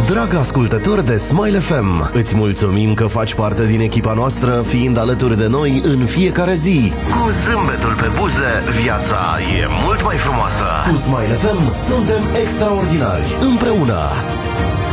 Drag ascultător de Smile FM, îți mulțumim că faci parte din echipa noastră, fiind alături de noi în fiecare zi. Cu zâmbetul pe buze, viața e mult mai frumoasă. Cu Smile FM suntem extraordinari, împreună.